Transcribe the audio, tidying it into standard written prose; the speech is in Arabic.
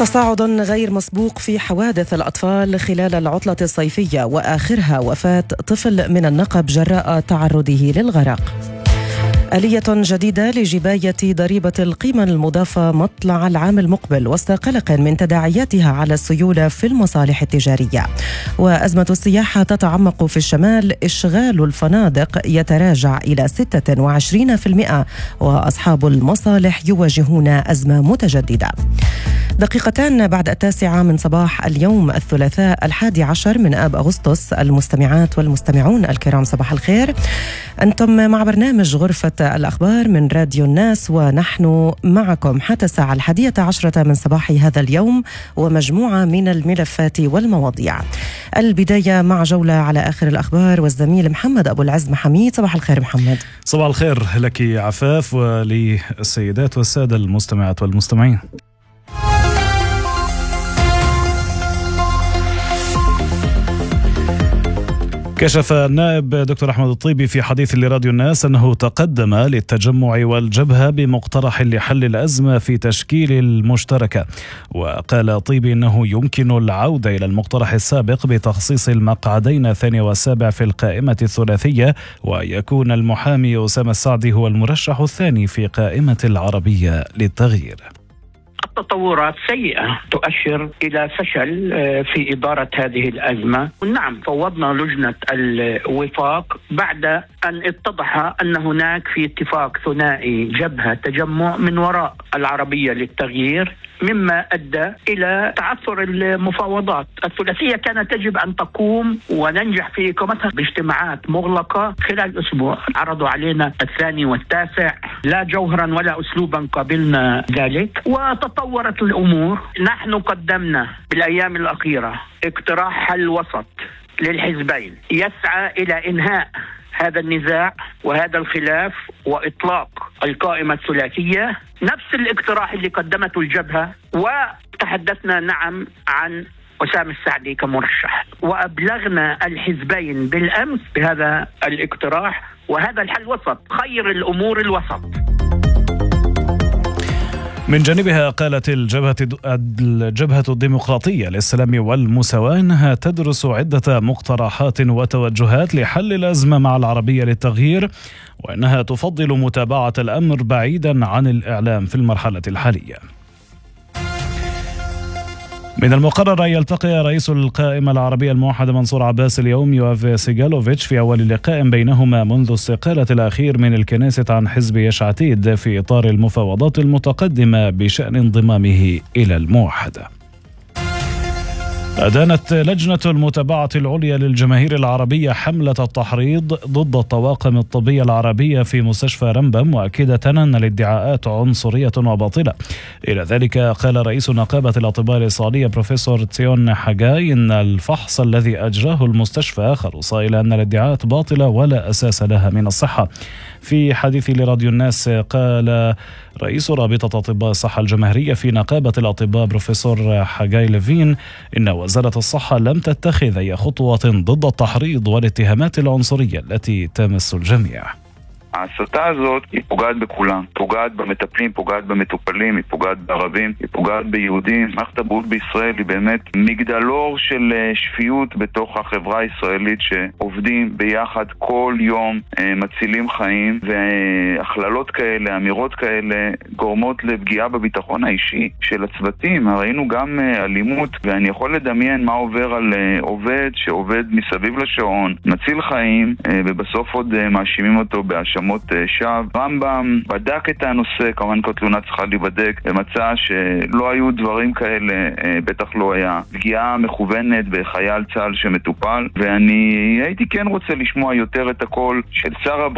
تصاعد غير مسبوق في حوادث الأطفال خلال العطلة الصيفية، وآخرها وفاة طفل من النقب جراء تعرضه للغرق. آلية جديدة لجباية ضريبة القيمة المضافة مطلع العام المقبل وسط قلق من تداعياتها على السيولة في المصالح التجارية. وأزمة السياحة تتعمق في الشمال، إشغال الفنادق يتراجع إلى 26%، وأصحاب المصالح يواجهون أزمة متجددة. دقيقتان بعد 9 من صباح اليوم الثلاثاء 11 من آب أغسطس. المستمعات والمستمعون الكرام، صباح الخير. أنتم مع برنامج غرفة الأخبار من راديو الناس، ونحن معكم حتى الساعة 11 من صباح هذا اليوم، ومجموعة من الملفات والمواضيع. البداية مع جولة على آخر الأخبار والزميل محمد أبو العز محميد. صباح الخير محمد. صباح الخير لك عفاف وللسيدات والسادة المستمعات والمستمعين. كشف النائب دكتور أحمد الطيبي في حديث لراديو الناس أنه تقدم للتجمع والجبهة بمقترح لحل الأزمة في تشكيل المشتركة. وقال طيبي أنه يمكن العودة إلى المقترح السابق بتخصيص المقعدين 2 و7 في القائمة الثلاثية، ويكون المحامي أسامة السعدي هو المرشح الثاني في قائمة العربية للتغيير. التطورات سيئة تؤشر إلى فشل في إدارة هذه الأزمة. نعم، فوضنا لجنة الوفاق بعد أن اتضح أن هناك في اتفاق ثنائي جبهة تجمع من وراء العربية للتغيير، مما أدى إلى تعثر المفاوضات. الثلاثية كانت تجب أن تقوم وننجح في إقامتها باجتماعات مغلقة خلال أسبوع. عرضوا علينا 2 و9، لا جوهرا ولا أسلوبا قبلنا ذلك، وتطورت الأمور. نحن قدمنا بالأيام الأخيرة اقتراح حل وسط للحزبين يسعى إلى إنهاء هذا النزاع وهذا الخلاف وإطلاق القائمة الثلاثية، نفس الاقتراح اللي قدمته الجبهة. وتحدثنا نعم عن أسامة السعدي كمرشح، وأبلغنا الحزبين بالأمس بهذا الاقتراح وهذا الحل وسط. خير الأمور الوسط. من جانبها قالت الجبهة الديمقراطية للسلام والمساواة أنها تدرس عدة مقترحات وتوجهات لحل الأزمة مع العربية للتغيير، وأنها تفضل متابعة الأمر بعيدا عن الإعلام في المرحلة الحالية. من المقرر أن يلتقي رئيس القائمة العربية الموحدة منصور عباس اليوم يوف سيغالوفيتش في أول لقاء بينهما منذ استقالة الأخير من الكنيست عن حزب يشعتيد في إطار المفاوضات المتقدمة بشأن انضمامه إلى الموحدة. أدانت لجنة المتابعة العليا للجماهير العربية حملة التحريض ضد الطواقم الطبية العربية في مستشفى رمبة، مؤكدة أن الادعاءات عنصرية وباطلة. إلى ذلك قال رئيس نقابة الأطباء الإسرائيلية بروفيسور تيون حجاي إن الفحص الذي أجراه المستشفى خلص إلى أن الادعاءات باطلة ولا أساس لها من الصحة. في حديث لراديو الناس قال رئيس رابطة أطباء الصحة الجماهيرية في نقابة الأطباء بروفيسور حجاي ليفين إن وزارة الصحة لم تتخذ أي خطوة ضد التحريض والاتهامات العنصرية التي تمس الجميع. ההסתה הזאת היא פוגעת בכולם, פוגעת במטפלים, פוגעת במטופלים, היא פוגעת בערבים, היא פוגעת ביהודים. מערכת הבריאות בישראל היא באמת מגדלור של שפיות בתוך החברה הישראלית שעובדים ביחד כל יום, מצילים חיים, והכללות כאלה, אמירות כאלה גורמות לפגיעה בביטחון האישי של הצוותים. ראינו גם אלימות, ואני יכול לדמיין מה עובר על עובד שעובד מסביב לשעון, מציל חיים, ובסוף עוד מאשימים אותו בהאשמות שווא. רמב"ם בדק את הנושא, כמובן כל תלונה צריכה להיבדק, ומצא שלא היו דברים כאלה, בטח לא היה פגיעה מכוונת בחייל צה"ל שמטופל. ואני הייתי כן רוצה לשמוע יותר את הקול של שר